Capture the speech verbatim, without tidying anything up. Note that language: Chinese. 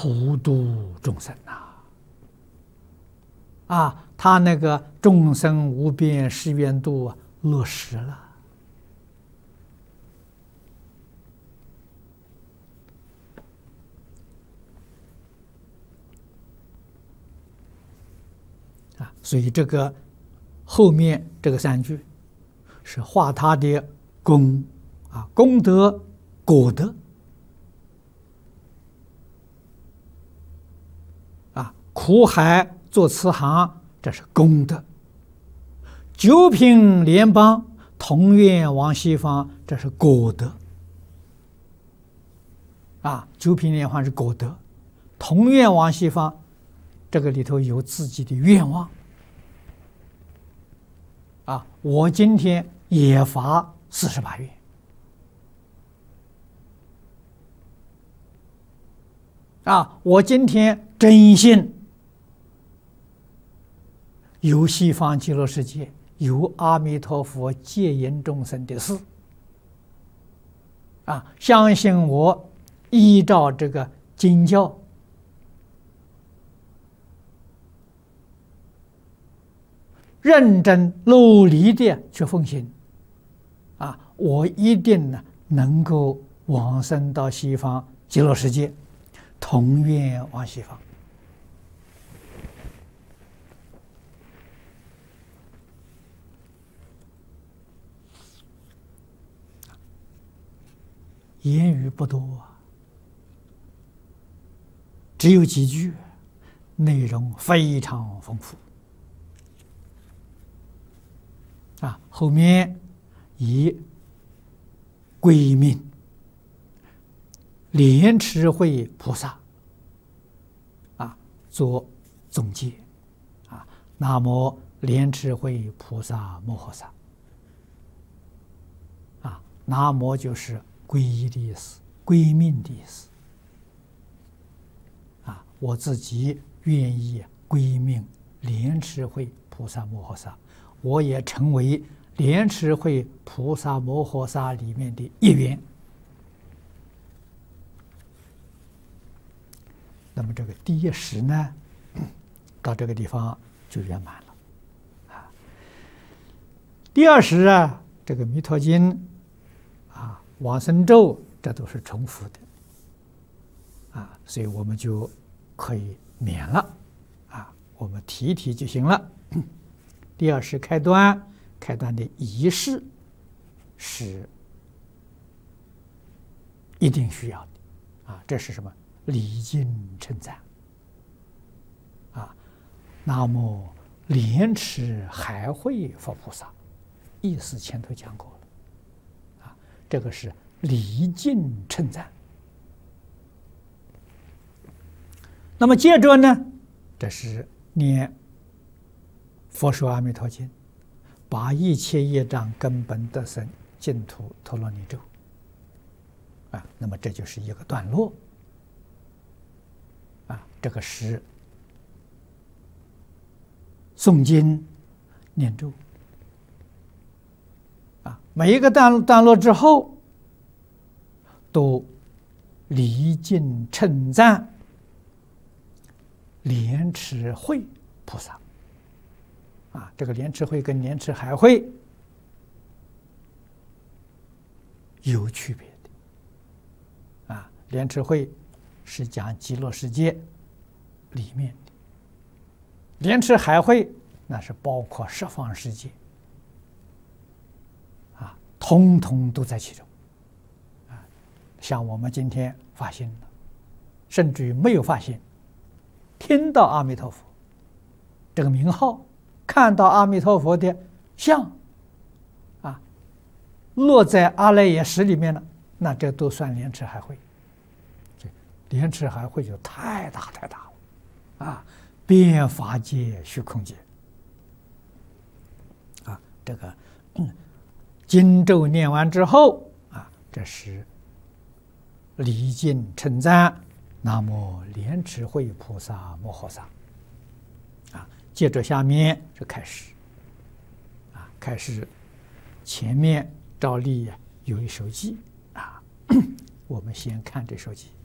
普度众生呐！啊，他那个众生无边誓愿度啊，落实了。啊，所以这个后面这个三句是化他的功啊，功德果德啊，苦海做慈航，这是功德；九品莲邦同愿往西方，这是果德啊。九品莲花是果德，同愿往西方，这个里头有自己的愿望啊。我今天也发四十八愿啊，我今天真心有西方极乐世界，有阿弥陀佛戒引众生的事啊，相信我依照这个经教认真努力的去奉行啊，我一定呢能够往生到西方极乐世界，同愿往西方。言语不多啊，只有几句，内容非常丰富啊。后面以归命莲池会菩萨啊做总结啊，南无莲池会菩萨摩诃萨啊，南无就是皈依的意思，归命的意思啊！我自己愿意归命莲池会菩萨摩诃萨，我也成为莲池会菩萨摩诃萨里面的一员。那么这个第一识呢，到这个地方就圆满了啊。第二识啊，这个弥陀经啊，往生咒，这都是重复的啊，所以我们就可以免了啊，我们提一提就行了。第二是开端，开端的仪式是一定需要的啊，这是什么？礼敬称赞啊，南无莲池海会佛菩萨，意思前头讲过了啊，这个是礼敬称赞。那么接着呢，这是念佛说阿弥陀经，把一切业障根本得生净土陀罗尼咒啊，那么这就是一个段落啊，这个是诵经念咒啊，每一个段段落之后都礼敬称赞莲池会菩萨啊，这个莲池会跟莲池海会有区别的啊，莲池会是讲极乐世界里面的，莲池海会那是包括十方世界啊，通通都在其中啊。像我们今天发心了，甚至于没有发心，听到阿弥陀佛这个名号，看到阿弥陀佛的像啊，落在阿赖耶识里面了，那这都算莲池海会。莲池海会就太大太大了啊，遍法界虚空界啊，这个嗯，经咒念完之后啊，这是礼敬称赞南无莲池会菩萨摩诃萨啊，接着下面就开始啊，开始前面照例有一首偈啊，我们先看这首偈。